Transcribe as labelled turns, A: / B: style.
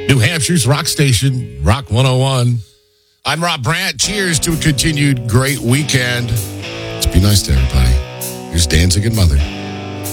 A: New Hampshire's rock station, Rock 101. I'm Rob Brandt. Cheers to a continued great weekend. Let's be nice to everybody. Here's Danzig and Mother.